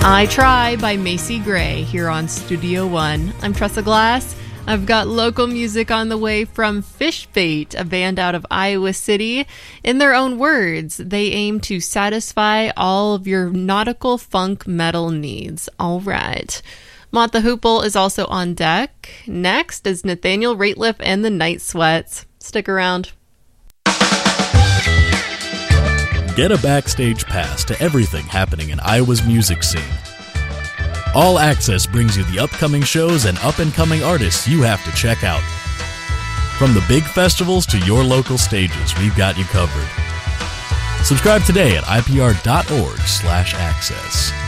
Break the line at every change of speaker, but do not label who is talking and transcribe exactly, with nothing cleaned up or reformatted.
I Try by Macy Gray here on Studio One. I'm Tressa Glass. I've got local music on the way from Fish Bait, a band out of Iowa City. In their own words, they aim to satisfy all of your nautical funk metal needs. All right. Mott the Hoople is also on deck. Next is Nathaniel Rateliff and the Night Sweats. Stick around.
Get a backstage pass to everything happening in Iowa's music scene. All Access brings you the upcoming shows and up-and-coming artists you have to check out. From the big festivals to your local stages, we've got you covered. Subscribe today at I P R dot org slash access.